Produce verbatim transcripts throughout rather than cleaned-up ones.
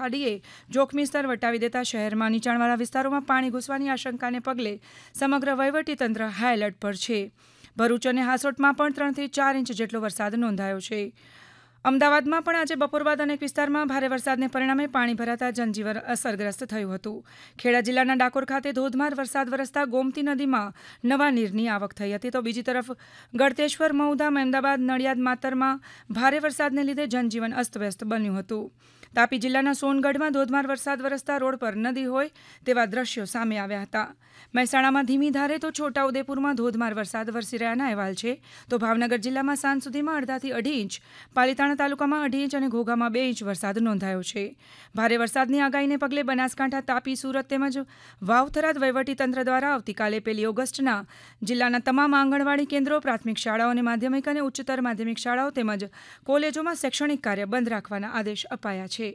ખાડીએ જોખમી સ્તર વટાવી દેતા શહેરમાં નીચાણવાળા વિસ્તારોમાં પાણી ઘૂસવાની આશંકાને પગલે સમગ્ર વહીવટીતંત્ર હાઈ એલર્ટ પર છે. ભરૂચ અને હાસોટમાં પણ ત્રણથી ચાર ઇંચ જેટલો વરસાદ નોંધાયો છે. અમદાવાદમાં પણ આજે બપોર બાદ અનેક વિસ્તારમાં ભારે વરસાદને પરિણામે પાણી ભરાતા જનજીવન અસરગ્રસ્ત થયું હતું. ખેડા જિલ્લાના ડાકોર ખાતે ધોધમાર વરસાદ વરસતા ગોમતી નદીમાં નવા નીરની આવક થઈ હતી, તો બીજી તરફ ગળતેશ્વર, મહુધા, મહેમદાબાદ, નડિયાદ, માતરમાં ભારે વરસાદને લીધે જનજીવન અસ્તવ્યસ્ત બન્યું હતું. તાપી જિલ્લાના સોનગઢમાં ધોધમાર વરસાદ વરસતા રોડ પર નદી હોય તેવા દ્રશ્યો સામે આવ્યા હતા. મહેસાણામાં ધીમી ધારે તો છોટાઉદેપુરમાં ધોધમાર વરસાદ વરસી રહ્યાના અહેવાલ છે, તો ભાવનગર જિલ્લામાં સાંજ સુધીમાં અડધાથી અઢી ઇંચ, પાલીતાણા તાલુકામાં અઢી ઇંચ અને ઘોઘામાં બે ઇંચ વરસાદ નોંધાયો છે. ભારે વરસાદની આગાહીને પગલે બનાસકાંઠા, તાપી, સુરત તેમજ વાવ થરાદ વહીવટીતંત્ર દ્વારા આવતીકાલે પહેલી ઓગસ્ટના જિલ્લાના તમામ આંગણવાડી કેન્દ્રો, પ્રાથમિક શાળાઓ અને માધ્યમિક અને ઉચ્ચતર માધ્યમિક શાળાઓ તેમજ કોલેજોમાં શૈક્ષણિક કાર્ય બંધ રાખવાના આદેશ અપાયા છે.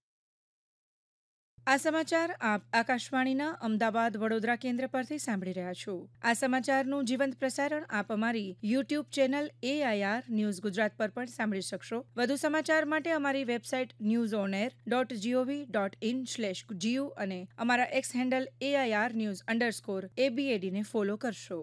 આ સમાચાર આપ આકાશવાણીના અમદાવાદ વડોદરા કેન્દ્ર પરથી સાંભળી રહ્યા છો. આ સમાચારનું જીવંત પ્રસારણ આપ અમારી YouTube channel AIR news Gujarat પર પણ સાંભળી શકશો. વધુ સમાચાર માટે અમારી website news on air dot GOV dot in slash GU અને અમારા x handle AIR news underscore એબીએડીને follow કરશો.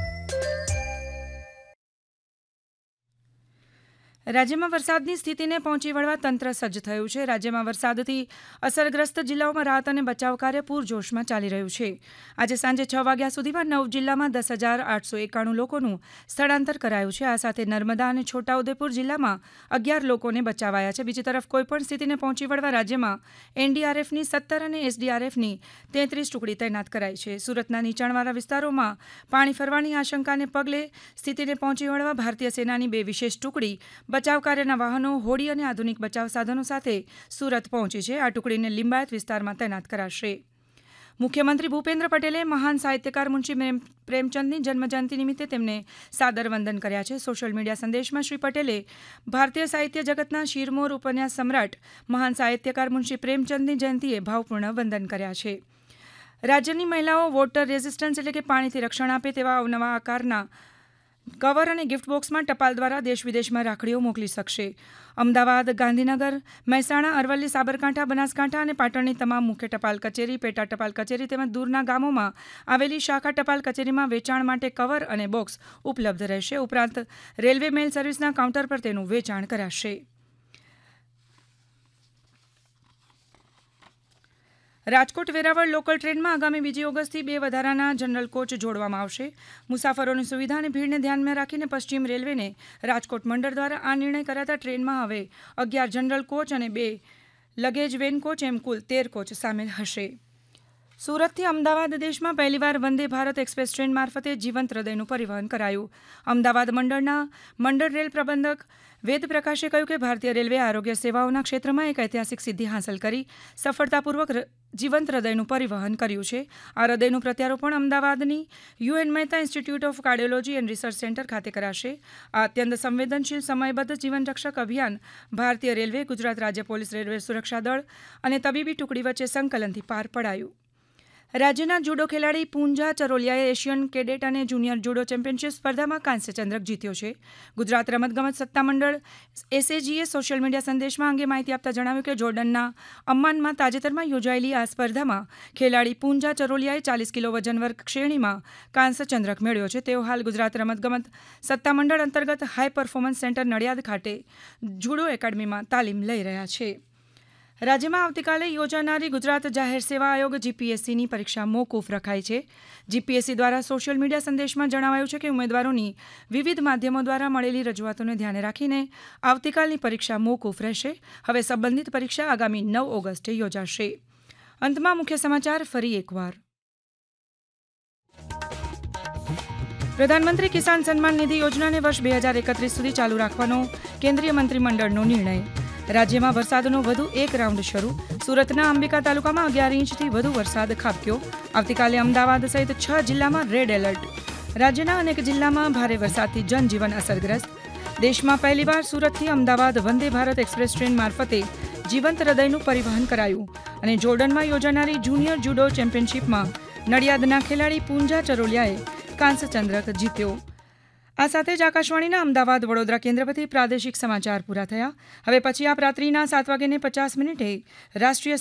રાજ્યમાં વરસાદની સ્થિતિને પહોંચી વળવા તંત્ર સજ્જ થયું છે. રાજ્યમાં વરસાદથી અસરગ્રસ્ત જિલ્લાઓમાં રાહત અને બચાવ કાર્ય પૂરજોશમાં ચાલી રહ્યું છે. આજે સાંજે છ વાગ્યા સુધીમાં નવ જિલ્લામાં દસ હજાર આઠસો એકાણું લોકોનું સ્થળાંતર કરાયું છે. આ સાથે નર્મદા અને છોટાઉદેપુર જિલ્લામાં અગિયાર લોકોને બચાવાયા છે. બીજી તરફ કોઈપણ સ્થિતિને પહોંચી વળવા રાજ્યમાં એનડીઆરએફની સત્તર અને એસડીઆરએફની તેત્રીસ ટુકડી તૈનાત કરાઈ છે. સુરતના નીચાણવાળા વિસ્તારોમાં પાણી ફરવાની આશંકાને પગલે સ્થિતિને પહોંચી વળવા ભારતીય સેનાની બે વિશેષ ટુકડી બચાવ કાર્યના વાહનો, હોડી અને આધુનિક બચાવ સાધનો સાથે સુરત પહોંચી છે. આ ટુકડીને લિંબાયત વિસ્તારમાં તૈનાત કરાશે. મુખ્યમંત્રી ભૂપેન્દ્ર પટેલે મહાન સાહિત્યકાર મુનશી પ્રેમચંદની જન્મજયંતિ નિમિત્તે તેમને સાદર વંદન કર્યા છે. સોશિયલ મીડિયા સંદેશમાં શ્રી પટેલે ભારતીય સાહિત્ય જગતના શિરમોર ઉપન્યાસ સમ્રાટ મહાન સાહિત્યકાર મુનશી પ્રેમચંદની જયંતિએ ભાવપૂર્ણ વંદન કર્યા છે. રાજ્યની મહિલાઓ વોટર રેઝિસ્ટન્સ એટલે કે પાણીથી રક્ષણ આપે તેવા અવનવા આકારના કવર અને ગિફ્ટ બોક્સમાં ટપાલ દ્વારા દેશ વિદેશમાં રાખડીઓ મોકલી શકશે. અમદાવાદ, ગાંધીનગર, મહેસાણા, અરવલ્લી, સાબરકાંઠા, બનાસકાંઠા અને પાટણની તમામ મુખ્ય ટપાલ કચેરી, પેટા ટપાલ કચેરી તેમજ દૂરના ગામોમાં આવેલી શાખા ટપાલ કચેરીમાં વેચાણ માટે કવર અને બોક્સ ઉપલબ્ધ રહેશે. ઉપરાંત રેલવે મેલ સર્વિસના કાઉન્ટર પર તેનું વેચાણ કરાશે. રાજકોટ વેરાવળ લોકલ ટ્રેનમાં આગામી બીજી ઓગસ્ટથી બે વધારાના જનરલ કોચ જોડવામાં આવશે. મુસાફરોની સુવિધા અને ભીડને ધ્યાનમાં રાખીને પશ્ચિમ રેલવેને રાજકોટ મંડળ દ્વારા આ નિર્ણય કરાતા ટ્રેનમાં હવે અગિયાર જનરલ કોચ અને બે લગેજ વેન કોચ એમ કુલ તેર કોચ સામેલ હશે. સુરતથી અમદાવાદ દેશમાં પહેલીવાર વંદે ભારત એક્સપ્રેસ ટ્રેન મારફતે જીવંત હૃદયનું પરિવહન કરાયું. અમદાવાદ મંડળના મંડળ રેલ પ્રબંધક વેદ પ્રકાશે કહ્યું કે ભારતીય રેલવે આરોગ્ય સેવાઓના ક્ષેત્રમાં એક ઐતિહાસિક સિદ્ધિ હાંસલ કરી સફળતાપૂર્વક જીવંત હૃદયનું પરિવહન કર્યું છે. આ હૃદયનું પ્રત્યારોપણ અમદાવાદની UN Mehta institute of cardiology and research centre ખાતે કરાશે. આ અત્યંત સંવેદનશીલ સમયબદ્ધ જીવન રક્ષક અભિયાન ભારતીય રેલવે, ગુજરાત રાજ્ય પોલીસ, રેલવે સુરક્ષા દળ અને તબીબી ટુકડી વચ્ચે સંકલનથી પાર પડાયું. રાજ્યના જુડો ખેલાડી પૂંજા ચરોલિયાએ એશિયન કેડેટ અને જુનિયર જુડો ચેમ્પિયનશિપ સ્પર્ધામાં કાંસ્ય ચંદ્રક જીત્યો છે. ગુજરાત રમતગમત સત્તામંડળ એસએજીએ સોશિયલ મીડિયા સંદેશમાં અંગે માહિતી આપતા જણાવ્યું કે જોર્ડનના અમ્માનમાં તાજેતરમાં યોજાયેલી આ સ્પર્ધામાં ખેલાડી પૂંજા ચરોલિયાએ ચાલીસ કિલો વજન વર્ગ શ્રેણીમાં કાંસ્ય ચંદ્રક મેળવ્યો છે. તેઓ હાલ ગુજરાત રમતગમત સત્તામંડળ અંતર્ગત હાઈ પરફોર્મન્સ સેન્ટર નડિયાદ ખાતે જુડો એકેડમીમાં તાલીમ લઈ રહ્યા છે. રાજ્યમાં આવતીકાલે યોજાનારી ગુજરાત જાહેર સેવા આયોગ જીપીએસસીની પરીક્ષા મોકૂફ રખાઈ છે. જીપીએસસી દ્વારા સોશિયલ મીડિયા સંદેશમાં જણાવાયું છે કે ઉમેદવારોની વિવિધ માધ્યમો દ્વારા મળેલી રજૂઆતોને ધ્યાને રાખીને આવતીકાલની પરીક્ષા મોકૂફ રહેશે. હવે સંબંધિત પરીક્ષા આગામી નવ ઓગસ્ટે યોજાશે. અંતમાં મુખ્ય સમાચાર ફરી એકવાર. પ્રધાનમંત્રી કિસાન સન્માન નિધિ યોજનાને વર્ષ બે હજાર એકત્રીસ સુધી ચાલુ રાખવાનો કેન્દ્રીય મંત્રીમંડળનો નિર્ણય. રાજ્યમાં વરસાદનો વધુ એક રાઉન્ડ શરૂ. સુરતના અંબિકા તાલુકામાં અગિયાર ઇંચથી વધુ વરસાદ ખાબક્યો. આવતીકાલે અમદાવાદ સહિત છ જિલ્લામાં રેડ એલર્ટ. રાજ્યના અનેક જિલ્લામાં ભારે વરસાદથી જનજીવન અસરગ્રસ્ત. દેશમાં પહેલીવાર સુરતથી અમદાવાદ વંદે ભારત એક્સપ્રેસ ટ્રેન મારફતે જીવંત હૃદયનું પરિવહન કરાયું. અને જોર્ડનમાં યોજાનારી જુનિયર જુડો ચેમ્પિયનશિપમાં નડિયાદના ખેલાડી પૂંજા ચરોલિયાએ કાંસ્ય ચંદ્રક જીત્યો. આ સાથે જ આકાશવાણીના અમદાવાદ વડોદરા કેન્દ્ર પરથી પ્રાદેશિક સમાચાર પૂરા થયા. હવે પછી આપ રાત્રિના સાત વાગ્યાને પચાસ મિનિટે રાષ્ટ્રીય